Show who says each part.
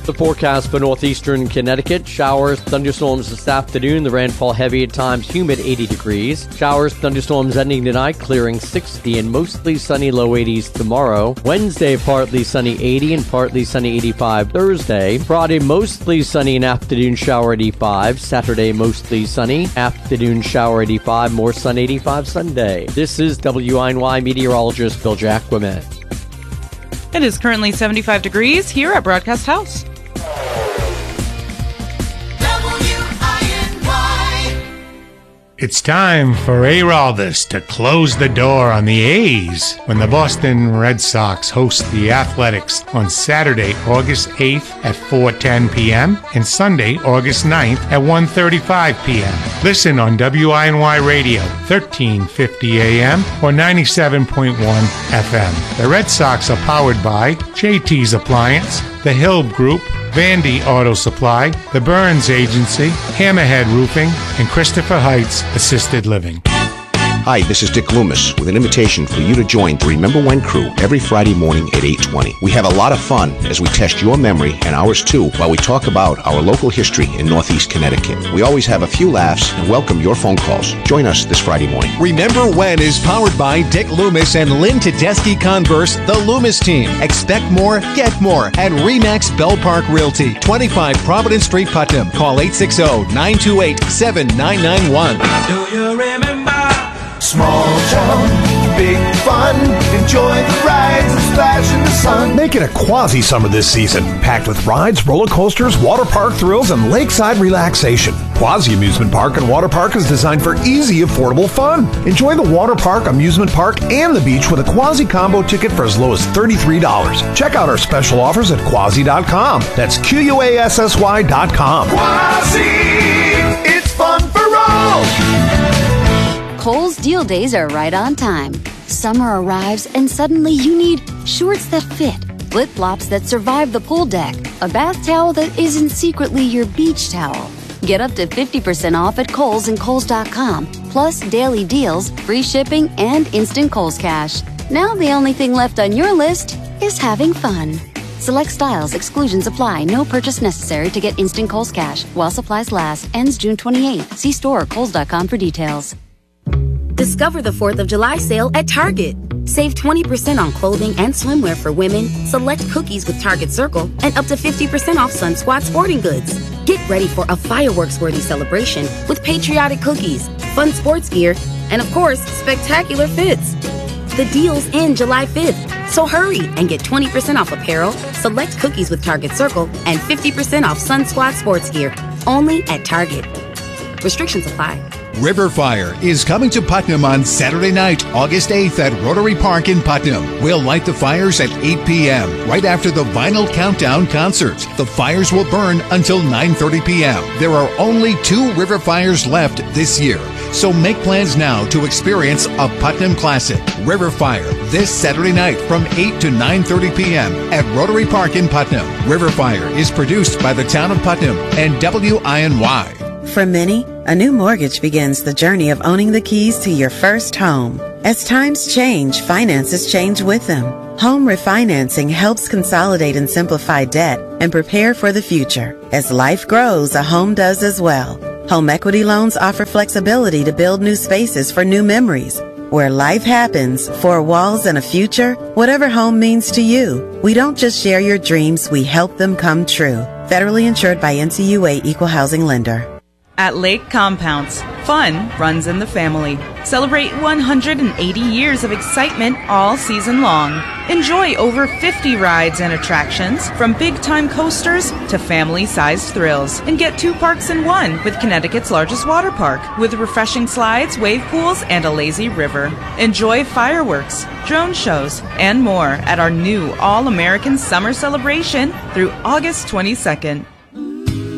Speaker 1: The forecast for northeastern Connecticut: showers, thunderstorms this afternoon. The rainfall heavy at times, humid 80 degrees. Showers, thunderstorms ending tonight, clearing 60 and mostly sunny, low 80s tomorrow. Wednesday, partly sunny 80 and partly sunny 85 Thursday. Friday, mostly sunny and afternoon shower 85. Saturday, mostly sunny, afternoon shower 85, more sun 85 Sunday. This is WINY meteorologist Bill Jacquemin.
Speaker 2: It is currently 75 degrees here at Broadcast House.
Speaker 3: It's time for Araldus to close the door on the A's when the Boston Red Sox host the Athletics on Saturday, August 8th at 4:10 p.m. and Sunday, August 9th at 1:35 p.m. Listen on WINY Radio, 1350 a.m. or 97.1 FM. The Red Sox are powered by JT's Appliance, the Hill Group, Vandy Auto Supply, the Burns Agency, Hammerhead Roofing, and Christopher Heights Assisted Living.
Speaker 4: Hi, this is Dick Loomis with an invitation for you to join the Remember When crew every Friday morning at 8:20. We have a lot of fun as we test your memory and ours too while we talk about our local history in Northeast Connecticut. We always have a few laughs and welcome your phone calls. Join us this Friday morning.
Speaker 5: Remember When is powered by Dick Loomis and Lynn Tedeschi Converse, the Loomis team. Expect more, get more at RE/MAX Bell Park Realty, 25 Providence Street, Putnam. Call 860-928-7991.
Speaker 6: Do you remember? Small town, big fun, enjoy the rides and splash in the sun.
Speaker 7: Make it a quasi-summer this season, packed with rides, roller coasters, water park thrills, and lakeside relaxation. Quasi Amusement Park and Water Park is designed for easy, affordable fun. Enjoy the water park, amusement park, and the beach with a Quasi combo ticket for as low as $33. Check out our special offers at Quasi.com. That's QUASSY.com.
Speaker 6: Quasi, it's fun for all.
Speaker 8: Kohl's Deal Days are right on time. Summer arrives and suddenly you need shorts that fit, flip-flops that survive the pool deck, a bath towel that isn't secretly your beach towel. Get up to 50% off at Kohl's and Kohls.com, plus daily deals, free shipping, and instant Kohl's Cash. Now the only thing left on your list is having fun. Select styles, exclusions apply. No purchase necessary to get instant Kohl's Cash. While supplies last. Ends June 28th. See store or Kohls.com for details.
Speaker 9: Discover the 4th of July sale at Target. Save 20% on clothing and swimwear for women, select cookies with Target Circle, and up to 50% off Sun Squad sporting goods. Get ready for a fireworks-worthy celebration with patriotic cookies, fun sports gear, and of course, spectacular fits. The deal's end July 5th, so hurry and get 20% off apparel, select cookies with Target Circle, and 50% off Sun Squad sports gear, only at Target. Restrictions apply.
Speaker 5: River Fire is coming to Putnam on Saturday night, August 8th at Rotary Park in Putnam. We'll light the fires at 8 p.m. right after the Vinyl Countdown concert. The fires will burn until 9:30 p.m. There are only 2 river fires left this year, so make plans now to experience a Putnam classic. River Fire this Saturday night from 8 to 9:30 p.m. at Rotary Park in Putnam. River Fire is produced by the town of Putnam and WINY.
Speaker 10: For many, a new mortgage begins the journey of owning the keys to your first home. As times change, finances change with them. Home refinancing helps consolidate and simplify debt and prepare for the future. As life grows, a home does as well. Home equity loans offer flexibility to build new spaces for new memories. Where life happens, 4 walls and a future, whatever home means to you. We don't just share your dreams, we help them come true. Federally insured by NCUA Equal Housing Lender.
Speaker 2: At Lake Compounds, fun runs in the family. Celebrate 180 years of excitement all season long. Enjoy over 50 rides and attractions, from big-time coasters to family-sized thrills. And get 2 parks in one with Connecticut's largest water park, with refreshing slides, wave pools, and a lazy river. Enjoy fireworks, drone shows, and more at our new All-American Summer Celebration through August 22nd.